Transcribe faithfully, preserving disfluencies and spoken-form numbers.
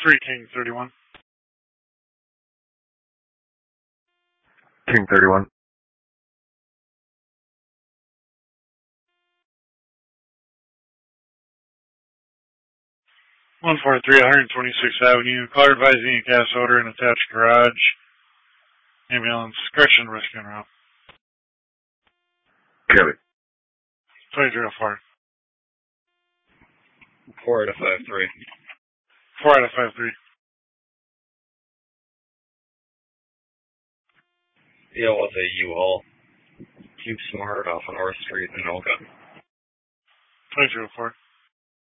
three King thirty-one. King thirty-one. one forty-three, one twenty-sixth Avenue. Caller advising a gas odor in attached garage. Ambulance. Correction, rescue en route. Copy. twenty-three oh four. four out of five three. four out of five three. Deal with a U-Haul. Cube Smart off on North Street in Oka. twenty-three oh four.